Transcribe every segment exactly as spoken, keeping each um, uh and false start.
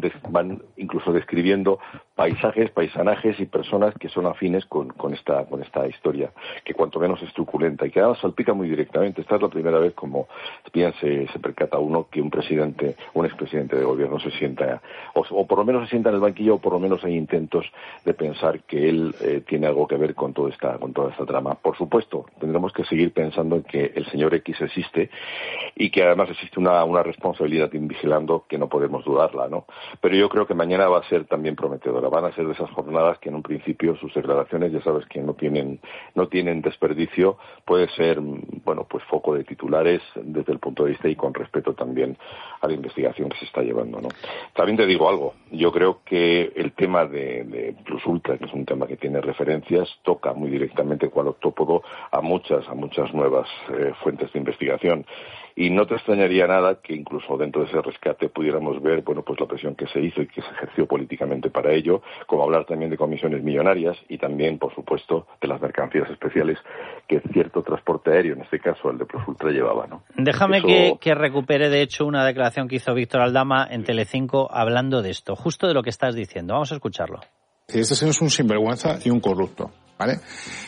des, van incluso describiendo paisajes, paisanajes y personas que son afines con, con esta con esta historia, que cuanto menos es truculenta y que además salpica muy directamente. Esta es la primera vez, como bien se, se percata uno, que un presidente, un expresidente de gobierno se sienta, o, o por lo menos se sienta en el banquillo, o por lo menos hay intentos de pensar que él eh, tiene algo que ver con toda esta con toda esta trama. Por supuesto, tendremos que seguir pensando en que el señor X existe y que además existe una, una responsabilidad in vigilando que no podemos dudarla, ¿no? Pero yo creo que mañana va a ser también prometedora. Van a ser de esas jornadas que en un principio sus declaraciones, ya sabes que no tienen no tienen desperdicio, puede ser, bueno, pues foco de titulares desde el punto de vista y con respeto también a la investigación que se está llevando, ¿no? También te digo algo, yo creo que el tema de, de Plus Ultra, que es un tema que tiene referencias, toca muy directamente cual octópodo a muchas, a muchas nuevas eh, fuentes de investigación. Y no te extrañaría nada que incluso dentro de ese rescate pudiéramos ver, bueno, pues la presión que se hizo y que se ejerció políticamente para ello, como hablar también de comisiones millonarias y también, por supuesto, de las mercancías especiales que cierto transporte aéreo, en este caso el de Plus Ultra, llevaba, ¿no? Déjame Eso... que, que recupere, de hecho, una declaración que hizo Víctor Aldama en Telecinco hablando de esto, justo de lo que estás diciendo. Vamos a escucharlo. Este señor es un sinvergüenza y un corrupto, ¿vale?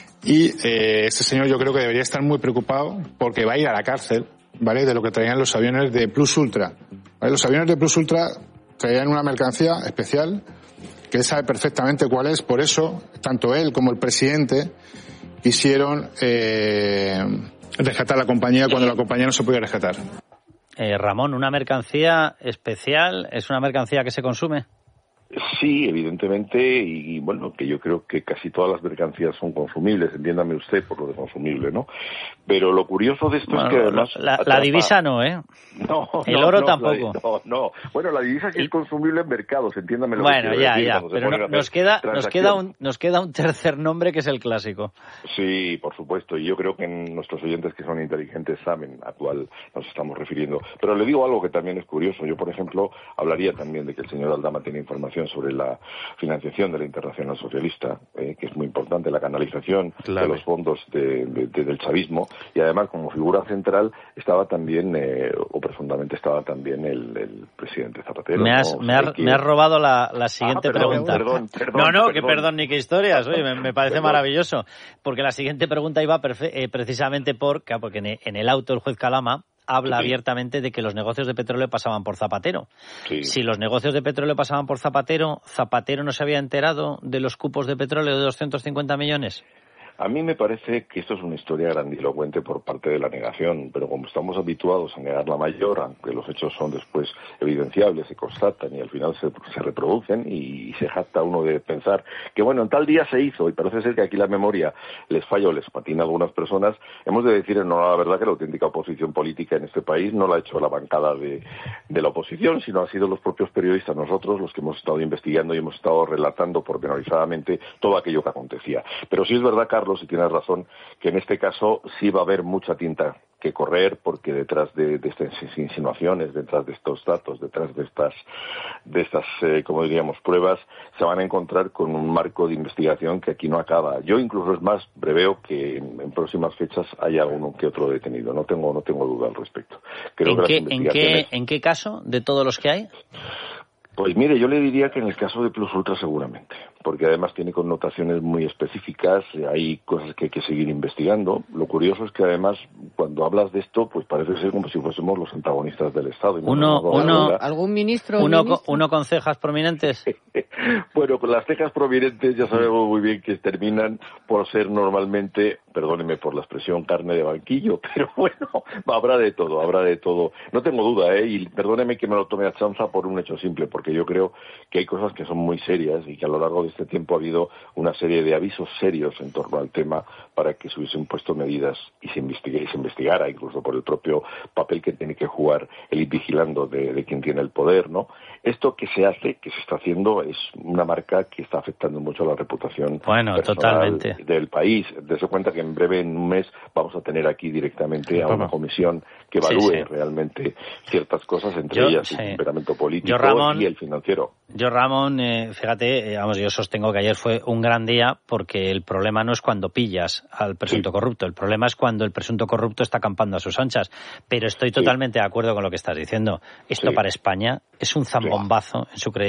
Y eh, este señor yo creo que debería estar muy preocupado porque va a ir a la cárcel, ¿vale?, de lo que traían los aviones de Plus Ultra, ¿vale? Los aviones de Plus Ultra traían una mercancía especial que él sabe perfectamente cuál es, por eso tanto él como el presidente quisieron eh, rescatar la compañía cuando la compañía no se podía rescatar. Eh, Ramón, ¿una mercancía especial es una mercancía que se consume? Sí, evidentemente, y, y bueno, que yo creo que casi todas las mercancías son consumibles, entiéndame usted por lo de consumible, ¿no? Pero lo curioso de esto bueno, es que además... La, atrapa... la divisa no, ¿eh? No, el no, oro no, tampoco. La, no, no. Bueno, la divisa sí es consumible en mercados, entiéndame lo bueno, que quiero ya, decir. ya, pero no, nos queda, nos queda un, nos queda un tercer nombre que es el clásico. Sí, por supuesto, y yo creo que nuestros oyentes que son inteligentes saben a cuál nos estamos refiriendo. Pero le digo algo que también es curioso. Yo, por ejemplo, hablaría también de que el señor Aldama tiene información sobre la financiación de la Internacional Socialista, eh, que es muy importante, la canalización claro. de los fondos de, de, de, del chavismo, y además como figura central estaba también, eh, o presuntamente estaba también el, el presidente Zapatero. Me has, ¿no? me has, que... me has robado la, la siguiente ah, perdón, pregunta. Perdón, perdón, no, no, perdón. que perdón ni qué historias, oye, me, me parece perdón. maravilloso, porque la siguiente pregunta iba perfe- eh, precisamente por, porque en, en el auto el juez Calama habla sí. abiertamente de que los negocios de petróleo pasaban por Zapatero. Sí. Si los negocios de petróleo pasaban por Zapatero, ¿Zapatero no se había enterado de los cupos de petróleo de doscientos cincuenta millones? A mí me parece que esto es una historia grandilocuente por parte de la negación, pero como estamos habituados a negar la mayor, aunque los hechos son después evidenciables, se constatan y al final se, se reproducen y se jacta uno de pensar que bueno, en tal día se hizo y parece ser que aquí la memoria les falla o les patina a algunas personas, hemos de decir no la verdad que la auténtica oposición política en este país no la ha hecho la bancada de, de la oposición, sino han sido los propios periodistas, nosotros, los que hemos estado investigando y hemos estado relatando pormenorizadamente todo aquello que acontecía. Pero sí es verdad, Carlos, si tienes razón, que en este caso sí va a haber mucha tinta que correr, porque detrás de, de estas insinuaciones, detrás de estos datos, detrás de estas, de estas, eh, como diríamos, pruebas, se van a encontrar con un marco de investigación que aquí no acaba. Yo incluso es más, preveo que en, en próximas fechas haya uno que otro detenido. No tengo, no tengo duda al respecto. Creo ¿En, que qué, las investigaciones... ¿en, qué, ¿En qué caso de todos los que hay? Pues mire, yo le diría que en el caso de Plus Ultra seguramente, porque además tiene connotaciones muy específicas, hay cosas que hay que seguir investigando. Lo curioso es que además cuando hablas de esto, pues parece ser como si fuésemos los antagonistas del Estado. Y no uno, uno, ¿Algún ministro? Uno, ministro? uno con cejas prominentes. Bueno, con las cejas prominentes ya sabemos muy bien que terminan por ser normalmente, perdóneme por la expresión, carne de banquillo, pero bueno, habrá de todo, habrá de todo. No tengo duda, ¿eh? Y perdóneme que me lo tome a chanza por un hecho simple, porque yo creo que hay cosas que son muy serias y que a lo largo de este tiempo ha habido una serie de avisos serios en torno al tema para que se hubiesen puesto medidas y se investigue, y se investigara, incluso por el propio papel que tiene que jugar el ir vigilando de, de quien tiene el poder, ¿no? Esto que se hace, que se está haciendo, es una marca que está afectando mucho a la reputación bueno, personal totalmente. del país. Dese cuenta que en breve, en un mes, vamos a tener aquí directamente a una comisión que evalúe sí, sí. realmente ciertas cosas, entre yo, ellas sí. el temperamento político yo, Ramón, y el financiero. Yo, Ramón, eh, fíjate, eh, vamos, yo sostengo que ayer fue un gran día porque el problema no es cuando pillas al presunto sí. corrupto, el problema es cuando el presunto corrupto está acampando a sus anchas. Pero estoy totalmente sí. de acuerdo con lo que estás diciendo. Esto sí. para España es un zambombazo en su credibilidad.